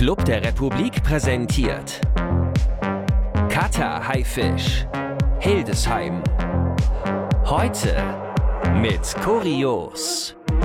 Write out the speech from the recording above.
Club der Republik präsentiert Cutter Haifisch, Hildesheim. Heute mit Kurios.